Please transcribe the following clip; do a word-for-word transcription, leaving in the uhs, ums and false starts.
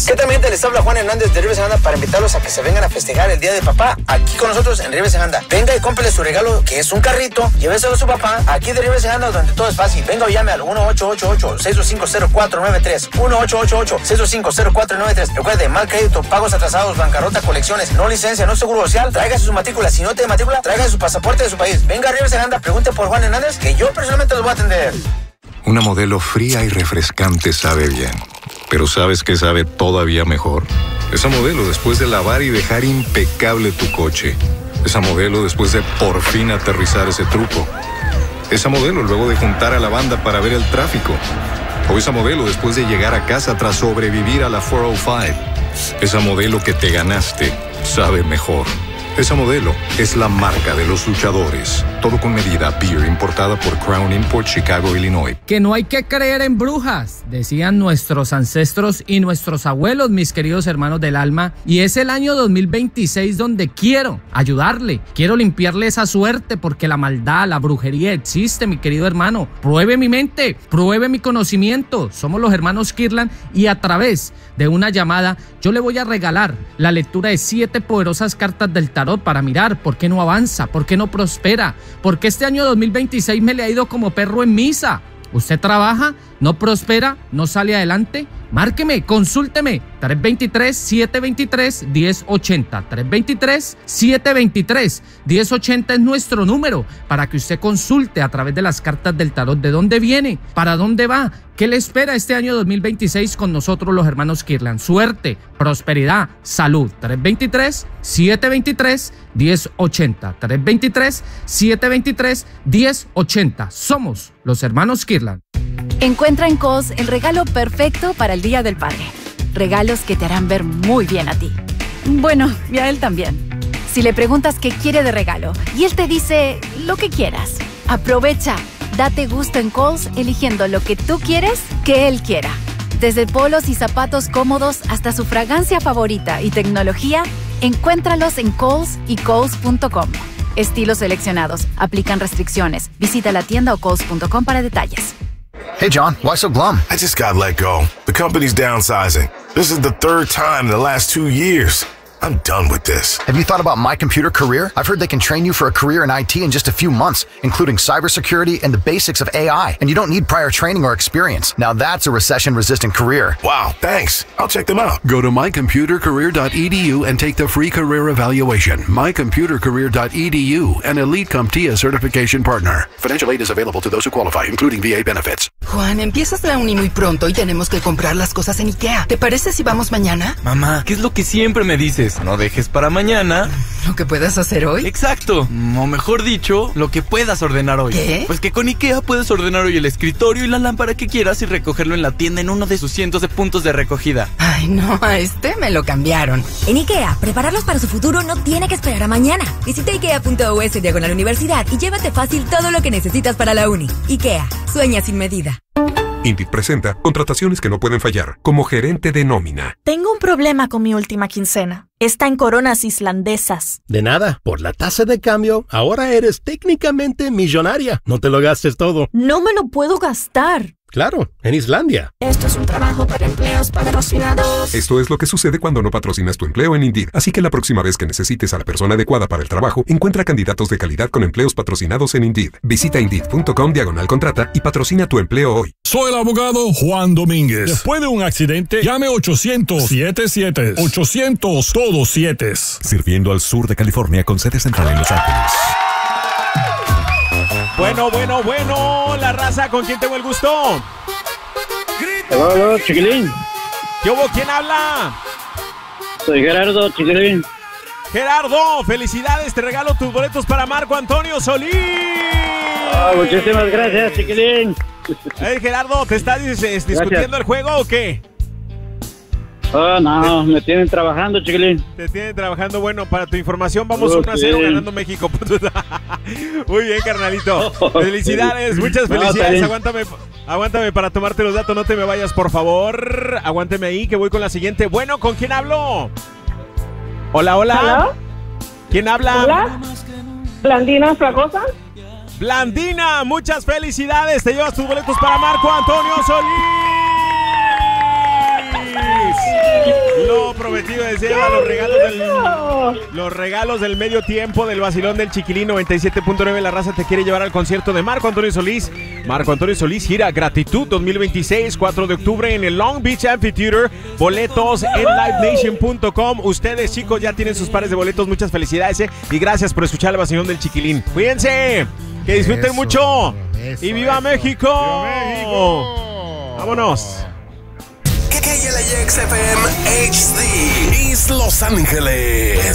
¿Qué también les habla Juan Hernández de Rivers and Honda para invitarlos a que se vengan a festejar el Día de Papá aquí con nosotros en Rivers and Honda? Venga y cómprele su regalo, que es un carrito, lléveselo a su papá aquí de Rivers and Honda, donde todo es fácil. Venga o llame al uno ocho ocho ocho, seis dos cinco, cero cuatro nueve tres, uno ocho ocho ocho, seis dos cinco, cero cuatro nueve tres. Recuerde, mal crédito, pagos atrasados, bancarrota, colecciones, no licencia, no seguro social. Tráigase su matrícula. Si no tiene matrícula, tráigase su pasaporte de su país. Venga a Rivers and Honda, pregunte por Juan Hernández, que yo personalmente los voy a atender. Una modelo fría y refrescante sabe bien. ¿Pero sabes qué sabe todavía mejor? Esa modelo después de lavar y dejar impecable tu coche. Esa modelo después de por fin aterrizar ese truco. Esa modelo luego de juntar a la banda para ver el tráfico. O esa modelo después de llegar a casa tras sobrevivir a la cuatrocientos cinco. Esa modelo que te ganaste sabe mejor. Esa modelo es la marca de los luchadores. Todo con medida. Beer importada por Crown Import, Chicago, Illinois. Que no hay que creer en brujas, decían nuestros ancestros y nuestros abuelos, mis queridos hermanos del alma. Y es el año dos mil veintiséis donde quiero ayudarle, quiero limpiarle esa suerte, porque la maldad, la brujería existe, mi querido hermano. Pruebe mi mente, pruebe mi conocimiento. Somos los hermanos Kirlan y a través de una llamada yo le voy a regalar la lectura de siete poderosas cartas del tarot para mirar por qué no avanza, por qué no prospera, porque este año dos mil veintiséis me le ha ido como perro en misa. ¿Usted trabaja, no prospera, no sale adelante? Márqueme, consúlteme. tres dos tres, siete dos tres, uno cero ocho cero. tres dos tres, siete dos tres, uno cero ocho cero es nuestro número para que usted consulte a través de las cartas del tarot de dónde viene, para dónde va, qué le espera este año dos mil veintiséis con nosotros los hermanos Kirlan. Suerte, prosperidad, salud. tres dos tres, siete dos tres, uno cero ocho cero. tres dos tres, siete dos tres, uno cero ocho cero. Somos los hermanos Kirlan. Encuentra en Kohl's el regalo perfecto para el Día del Padre. Regalos que te harán ver muy bien a ti. Bueno, y a él también. Si le preguntas qué quiere de regalo y él te dice lo que quieras, aprovecha. Date gusto en Kohl's eligiendo lo que tú quieres que él quiera. Desde polos y zapatos cómodos hasta su fragancia favorita y tecnología, encuéntralos en Kohl's y Kohls punto com. Estilos seleccionados. Aplican restricciones. Visita la tienda o Kohls punto com para detalles. Hey, John, why so glum? I just got let go. The company's downsizing. This is the third time in the last two years. I'm done with this. Have you thought about My Computer Career? I've heard they can train you for a career in I T in just a few months, including cybersecurity and the basics of A I. And you don't need prior training or experience. Now that's a recession-resistant career. Wow, thanks. I'll check them out. Go to my computer career dot e d u and take the free career evaluation. my computer career dot e d u, an Elite CompTIA certification partner. Financial aid is available to those who qualify, including V A benefits. Juan, empiezas la uni muy pronto y tenemos que comprar las cosas en IKEA. ¿Te parece si vamos mañana? Mamá, ¿qué es lo que siempre me dices? No dejes para mañana ¿lo que puedas hacer hoy? Exacto, o mejor dicho, lo que puedas ordenar hoy. ¿Qué? Pues que con IKEA puedes ordenar hoy el escritorio y la lámpara que quieras y recogerlo en la tienda en uno de sus cientos de puntos de recogida. Ay, no, a este me lo cambiaron. En IKEA, prepararlos para su futuro no tiene que esperar a mañana. Visita ikea punto u s diagonal universidad y llévate fácil todo lo que necesitas para la uni. IKEA, sueña sin medida. Indeed presenta contrataciones que no pueden fallar, como gerente de nómina. Tengo un problema con mi última quincena. Está en coronas islandesas. De nada, por la tasa de cambio, ahora eres técnicamente millonaria. No te lo gastes todo. No me lo puedo gastar. Claro, en Islandia. Esto es un trabajo para empleos patrocinados. Esto es lo que sucede cuando no patrocinas tu empleo en Indeed. Así que la próxima vez que necesites a la persona adecuada para el trabajo, encuentra candidatos de calidad con empleos patrocinados en Indeed. Visita Indeed punto com diagonal contrata y patrocina tu empleo hoy. Soy el abogado Juan Domínguez. Después de un accidente, llame ochocientos, siete siete. ochocientos, todos siete. Sirviendo al sur de California con sede central en Los Ángeles. Bueno, bueno, bueno, la raza, ¿con quién tengo el gusto? Hola, hola, chiquilín. ¿Qué hubo? ¿Quién habla? Soy Gerardo, chiquilín. Gerardo, felicidades, te regalo tus boletos para Marco Antonio Solís. Oh, muchísimas gracias, chiquilín. Hey, Gerardo, ¿te estás dis- discutiendo gracias. el juego o qué? Oh, no, me tienen trabajando, chiquilín. Te tienen trabajando. Bueno, para tu información, vamos uno a cero ganando México. Muy bien, carnalito. Felicidades, muchas felicidades. No, aguántame, aguántame para tomarte los datos. No te me vayas, por favor. Aguánteme ahí, que voy con la siguiente. Bueno, ¿con quién hablo? Hola, hola. ¿Hola? ¿Quién habla? Hola. Blandina Fragosa. Blandina, muchas felicidades. Te llevas tus boletos para Marco Antonio Solís. Lo prometido es deuda, los regalos del los regalos del medio tiempo del vacilón del Chiquilín noventa y siete punto nueve. La raza te quiere llevar al concierto de Marco Antonio Solís. Marco Antonio Solís gira Gratitud dos mil veintiséis, cuatro de octubre en el Long Beach Amphitheater. Boletos en live nation punto com. Ustedes, chicos, ya tienen sus pares de boletos. Muchas felicidades, eh, y gracias por escuchar el vacilón del Chiquilín. Cuídense, que disfruten eso, mucho. Eso, y viva, eso. México. ¡Viva México! Vámonos. K L A X F M H D East Los Ángeles.